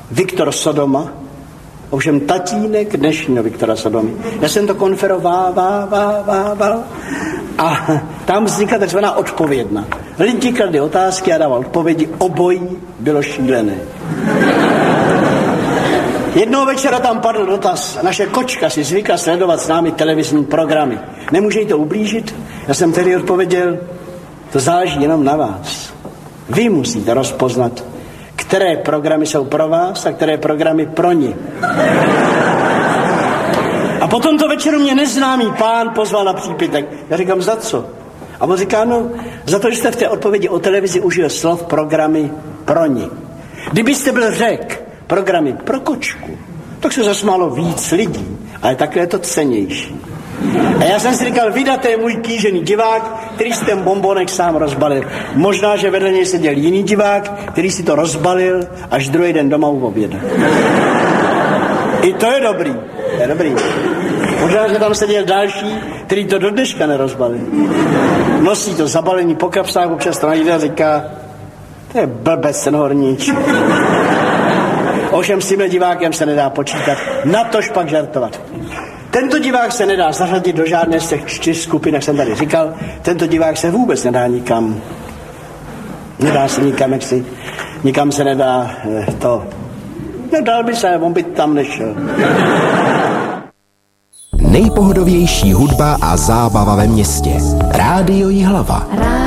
Viktor Sodoma, ovšem tatínek dnešního Viktora Sodomy. Já jsem to konferoval a tam vznikla takzvaná odpovědna. Lidi kladli otázky a dával odpovědi, obojí bylo šílené. Jednoho večera tam padl dotaz, naše kočka si zvykla sledovat s námi televizní programy. Nemůže jí to ublížit? Já jsem tedy odpověděl, to záleží jenom na vás. Vy musíte rozpoznat, které programy jsou pro vás a které programy pro ní. A po tomto večeru mě neznámý pán pozval na přípitek. Já říkám, za co? A on říká, no, za to, že jste v té odpovědi o televizi užil slov programy pro ní. Kdybyste byl řekl programy pro kočku, tak se zasmálo víc lidí, ale takhle je to cennější. A já jsem si říkal, vydat je můj kýžený divák, který si ten bombonek sám rozbalil. Možná, že vedle něj seděl jiný divák, který si to rozbalil až druhý den doma u oběda. I to je dobrý. To je dobrý. Možná, že tam seděl další, který to do dneška nerozbalil. Nosí to zabalení po kapsách, občas to najde a říká, to je blbec ten horníč. Ovšem s tímhle divákem se nedá počítat, natož pak žartovat. Tento divák se nedá zařadit do žádné z těch 4 skupin, jak jsem tady říkal. Tento divák se vůbec nedá nikam. Nedá se nikam, nikam se nedá to. No dal by se, on by tam nešel. Nejpohodovější hudba a zábava ve městě. Rádio Jihlava.